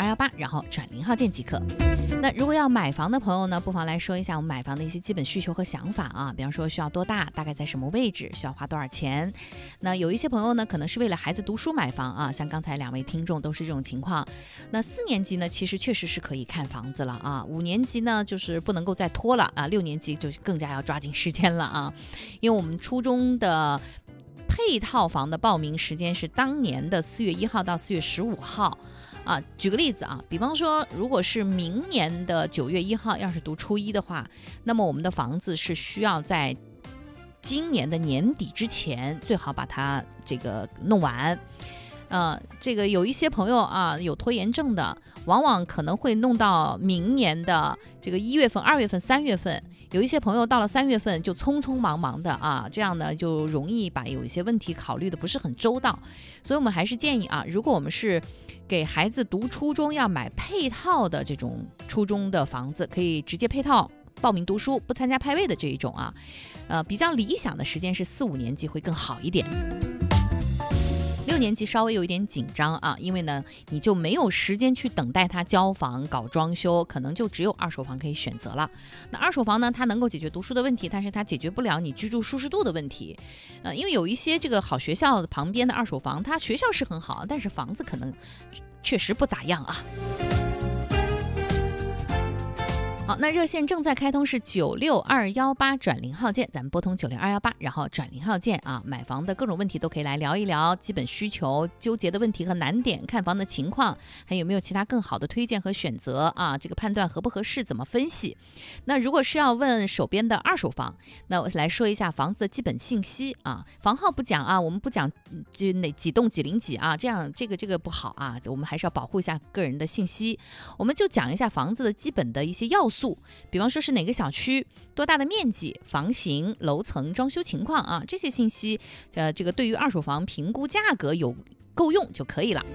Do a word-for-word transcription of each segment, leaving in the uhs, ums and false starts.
二幺八，然后转零号键即可。那如果要买房的朋友呢，不妨来说一下我们买房的一些基本需求和想法啊，比方说需要多大，大概在什么位置，需要花多少钱。那有一些朋友呢，可能是为了孩子读书买房啊，像刚才两位听众都是这种情况。那四年级呢，其实确实是可以看房子了啊，五年级呢就是不能够再拖了啊，六年级就更加要抓紧时间了啊，因为我们初中的配套房的报名时间是当年的四月一号到四月十五号啊。举个例子啊，比方说如果是明年的九月一号要是读初一的话，那么我们的房子是需要在今年的年底之前最好把它这个弄完。呃，这个有一些朋友啊有拖延症的，往往可能会弄到明年的这个一月份、二月份、三月份。有一些朋友到了三月份就匆匆忙忙的啊，这样呢就容易把有一些问题考虑的不是很周到。所以我们还是建议啊，如果我们是给孩子读初中要买配套的这种初中的房子，可以直接配套报名读书，不参加派位的这一种啊，呃，比较理想的时间是四五年级会更好一点。六年级稍微有一点紧张啊，因为呢你就没有时间去等待他交房搞装修，可能就只有二手房可以选择了。那二手房呢，它能够解决读书的问题，但是它解决不了你居住舒适度的问题。呃，因为有一些这个好学校旁边的二手房，它学校是很好，但是房子可能确实不咋样啊。好，那热线正在开通是九六二幺八转零号键，咱们拨通九六二幺八，然后转零号键啊，买房的各种问题都可以来聊一聊，基本需求、纠结的问题和难点，看房的情况，还有没有其他更好的推荐和选择啊？这个判断合不合适，怎么分析？那如果是要问手边的二手房，那我来说一下房子的基本信息啊，房号不讲啊，我们不讲就哪几栋几零几啊，这样这个这个不好啊，我们还是要保护一下个人的信息，我们就讲一下房子的基本的一些要素。比方说是哪个小区、多大的面积、房型、楼层、装修情况啊，这些信息，呃，这个对于二手房评估价格有够用就可以了。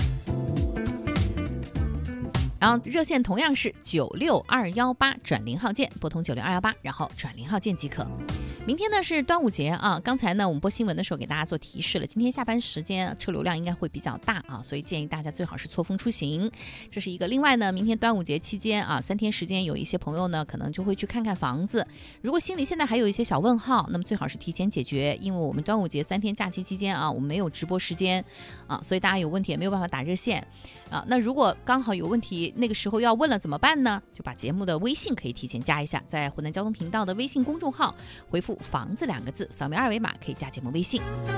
然后热线同样是九六二幺八转零号键，拨通九六二幺八，然后转零号键即可。明天呢是端午节啊，刚才呢我们播新闻的时候给大家做提示了，今天下班时间车流量应该会比较大啊，所以建议大家最好是错峰出行，这是一个。另外呢，明天端午节期间啊，三天时间有一些朋友呢可能就会去看看房子，如果心里现在还有一些小问号，那么最好是提前解决，因为我们端午节三天假期期间啊，我们没有直播时间啊，所以大家有问题也没有办法打热线啊。那如果刚好有问题那个时候要问了怎么办呢？就把节目的微信可以提前加一下，在湖南交通频道的微信公众号回复房子两个字，扫描二维码可以加节目微信。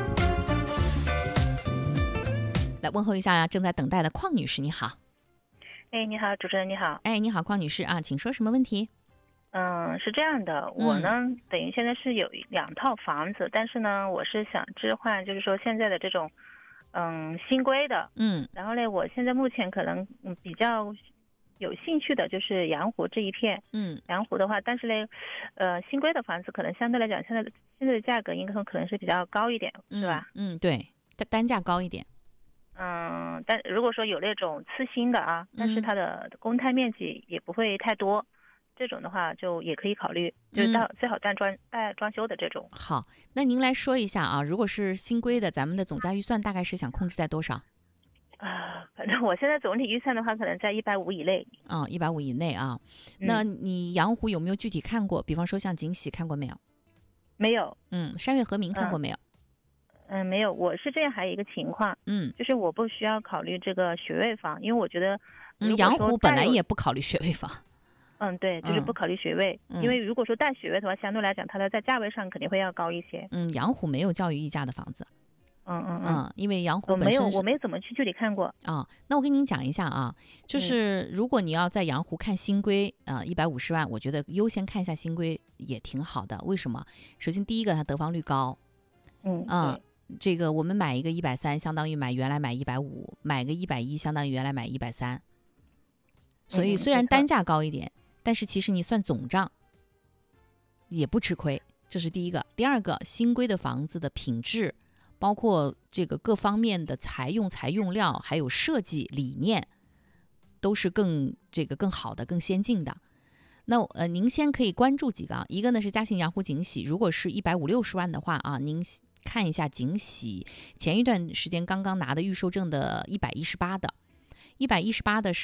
来问候一下正在等待的邝女士，你好。 哎，你好，主持人你好。 哎，你好，邝女士啊，请说什么问题？ 嗯，是这样的，我呢、嗯、等于现在是有两套房子，但是呢我是想置换，就是说现在的这种嗯新规的， 嗯， 然后呢我现在目前可能嗯比较有兴趣的就是阳湖这一片， 嗯， 阳湖的话，但是呢，呃，新规的房子可能相对来讲，现在的现在的价格应该可能是比较高一点， 嗯、 是吧？ 嗯，对，单价高一点。 嗯，但如果说有那种次新的啊，但是它的公摊面积也不会太多，嗯、这种的话就也可以考虑，就是到、嗯、最好带装带装修的这种。 好，那您来说一下啊，如果是新规的，咱们的总价预算大概是想控制在多少？ 啊，反正我现在总体预算的话，可能在一百五以内。 啊，一百五以内啊。那你阳湖有没有具体看过？比方说像锦喜看过没有？ 没有。 嗯，山岳和明看过没有？ 嗯，嗯没有。我是这样，还有一个情况， 嗯， 就是我不需要考虑这个学位房，因为我觉得， 嗯，阳湖本来也不考虑学位房。 嗯，对，就是不考虑学位， 嗯、 因为如果说带学位的话，相对来讲，它的在价位上肯定会要高一些。 嗯，阳湖没有教育溢价的房子。 嗯嗯嗯，因为阳湖本身我没有，我没有怎么去具体看过啊、哦。那我跟您讲一下啊，就是如果你要在阳湖看新规啊，一百五十万，我觉得优先看一下新规也挺好的。为什么？首先第一个，它得房率高。 嗯啊，这个我们买一个一百三，相当于买原来买一百五，买个一百一，相当于原来买一百三。所以虽然单价高一点，但是其实你算总账也不吃亏，这是第一个。第二个，新规的房子的品质。包括这个各方面的材用、材用料，还有设计理念，都是更这个更好的、更先进的。那呃，您先可以关注几个啊，一个呢是嘉信阳湖锦喜，如果是一百五六十万的话啊，您看一下锦喜前一段时间刚刚拿的预售证的一百一十八的，一百一十八的是。